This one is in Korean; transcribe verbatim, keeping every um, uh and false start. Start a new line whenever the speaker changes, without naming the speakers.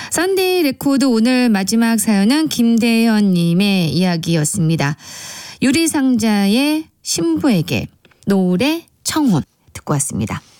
썬데이 레코드 오늘 마지막 사연은 김대현님의 이야기였습니다. 유리상자의 신부에게 노을의 청혼 듣고 왔습니다.